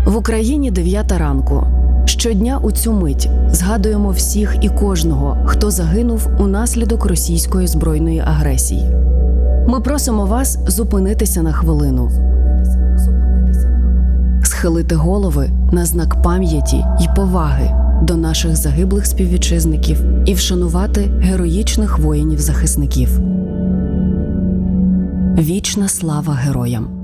В Україні 9 ранку. Щодня у цю мить згадуємо всіх і кожного, хто загинув унаслідок російської збройної агресії. Ми просимо вас зупинитися на хвилину, схилити голови на знак пам'яті й поваги до наших загиблих співвітчизників і вшанувати героїчних воїнів-захисників. Вічна слава героям!